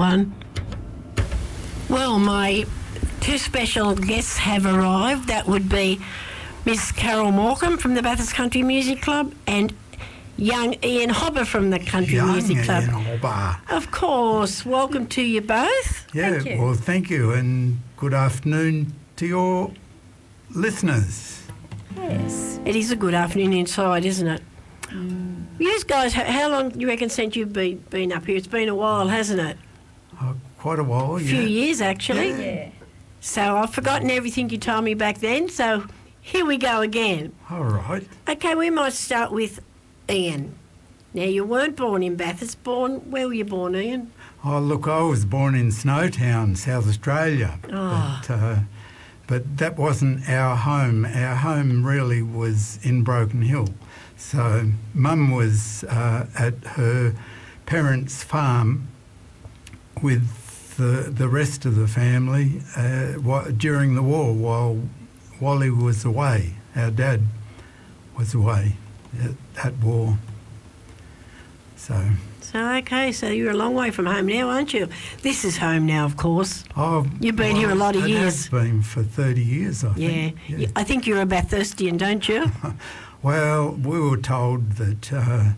One. Well, my two special guests have arrived. That would be Miss Carol Morecambe from the Bathurst Country Music Club and young Ian Hobber from the Country Music Club. Ian Hobber. Of course. Welcome to you both. Yeah, Thank you. well, thank you, and good afternoon to your listeners. Yes. It is a good afternoon inside, isn't it? You guys, how long do you reckon since you've been up here? It's been a while, hasn't it? Quite a while, A few years, actually. Yeah. So I've forgotten everything you told me back then, so here we go again. All right. Okay, we might start with Ian. Now, you weren't born in Bathurst. Where were you born, Ian? Oh, look, I was born in Snowtown, South Australia. Oh. But that wasn't our home. Our home really was in Broken Hill. So Mum was at her parents' farm with the rest of the family during the war while Wally was away. Our dad was away at war. So Okay, so you're a long way from home now, aren't you? This is home now, of course. You've been here a lot of it years. has been for 30 years, I think. Yeah. I think you're a Bathurstian, don't you? Well, we were told that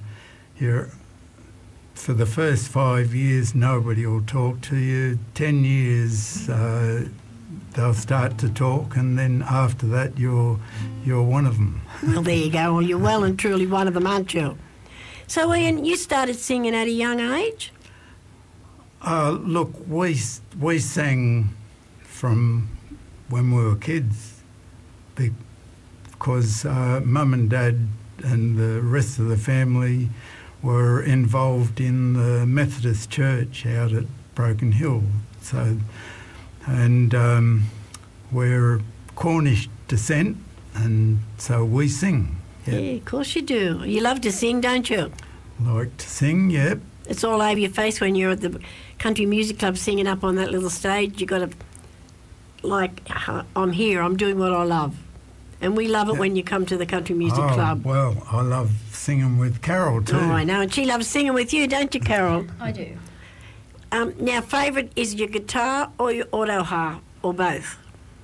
for the first 5 years nobody will talk to you. 10 years they'll start to talk, and then after that you're one of them. Well, there you go. Well, you're well and truly one of them, aren't you? So, Ian, you started singing at a young age? Look, we sang from when we were kids because Mum and Dad and the rest of the family were involved in the Methodist Church out at Broken Hill. So, and we're Cornish descent, and so we sing. Yep. Yeah, of course you do. You love to sing, don't you? Like to sing, yep. It's all over your face when you're at the Country Music Club singing up on that little stage. You got to, like, I'm here, I'm doing what I love. And we love it when you come to the Country Music Club. Well, I love singing with Carol too. Oh, I know. And she loves singing with you, don't you, Carol? I do. Now, favourite is your guitar or your auto harp, or both?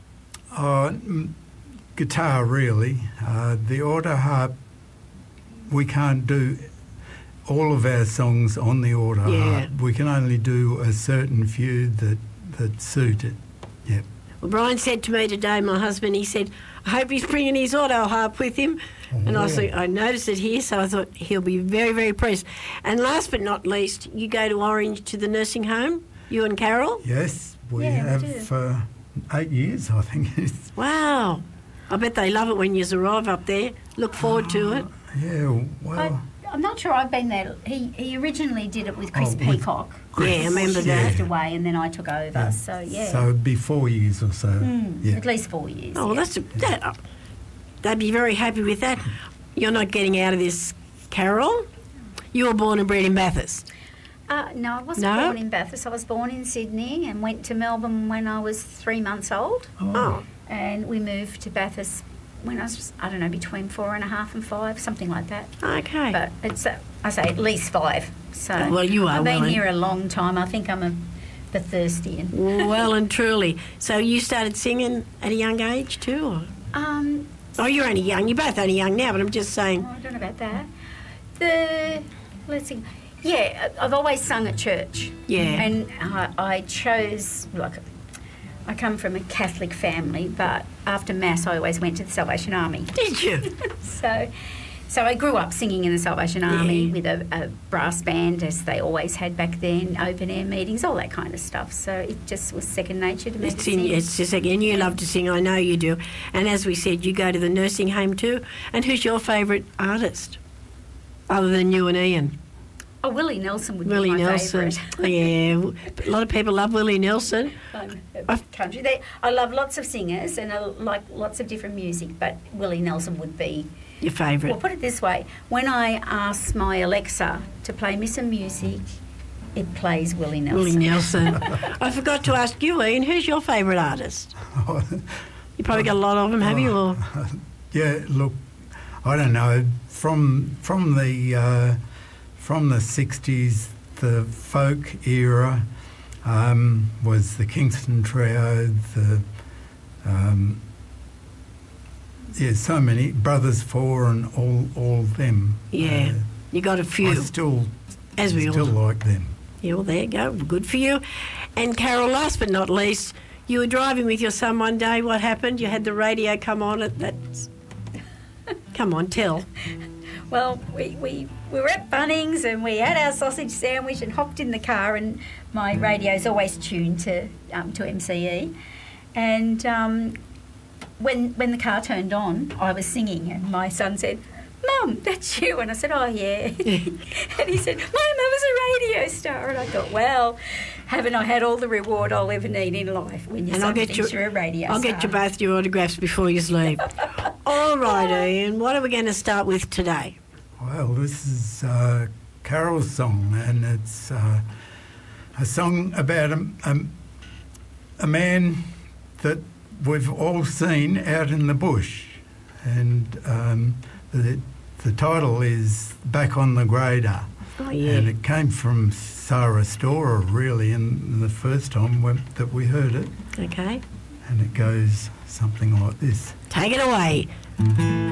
Guitar, really. The auto harp, we can't do all of our songs on the auto harp. We can only do a certain few that suit it. Yep. Well, Brian said to me today, my husband, he said, I hope he's bringing his auto harp with him. Oh. And I noticed it here, so I thought he'll be very, very pleased. And last but not least, you go to Orange to the nursing home, you and Carol? Yes, we have for 8 years, I think it is. Wow. I bet they love it when you arrive up there. Look forward to it. Yeah, well... I'm not sure I've been there. He originally did it with Chris Peacock. Yeah, I remember She that. moved away and then I took over, so yeah. So it'd be 4 years or so. At least 4 years. Oh, well, they'd be very happy with that. You're not getting out of this, Carol. You were born and bred in Bathurst. No, I wasn't born in Bathurst. I was born in Sydney and went to Melbourne when I was 3 months old. Oh. And we moved to Bathurst when I was, I don't know, between 4.5 and 5, something like that. Okay. But it's, I say, at least 5. So well, you are. I've been here a long time. I think I'm a Bathurstian. Well and truly. So you started singing at a young age too? Or? Oh, you're only young. You're both only young now, but I'm just saying. I don't know about that. Let's see. Yeah, I've always sung at church. Yeah. And I chose, I come from a Catholic family, but after Mass I always went to the Salvation Army. Did you? So I grew up singing in the Salvation Army with a brass band, as they always had back then, open air meetings, all that kind of stuff. So it just was second nature to me to sing. It's just, again, you love to sing, I know you do. And as we said, you go to the nursing home too. And who's your favourite artist, other than you and Ian? Oh, Willie Nelson would be my favourite. Yeah, a lot of people love Willie Nelson. Country. I love lots of singers and I like lots of different music, but Willie Nelson would be your favourite. Well, put it this way: when I ask my Alexa to play me some music, it plays Willie Nelson. Willie Nelson. I forgot to ask you, Ian, who's your favourite artist? You probably got a lot of them, have you? Or? Yeah, look, I don't know. From the 60s, the folk era, was the Kingston Trio, so many, Brothers Four and all them. Yeah, you got a few. I still like them. Yeah, well, there you go. Good for you. And Carol, last but not least, you were driving with your son one day. What happened? You had the radio come on at that. Come on, tell. Well, we were at Bunnings and we had our sausage sandwich and hopped in the car, and my radio's always tuned to MCE. And when the car turned on, I was singing, and my son said, "Mum, that's you." And I said, "Oh, yeah." And he said, "My mum is a radio star." And I thought, well, haven't I had all the reward I'll ever need in life when your son thinks you're a radio star? I'll get you both your autographs before you leave. All right, Ian, what are we going to start with today? Well, this is Carol's song, and it's a song about a man that we've all seen out in the bush, and the title is Back on the Grader. Oh, yeah. And it came from Sarah Storer, really, in the first time that we heard it. Okay. And it goes something like this. Take it away.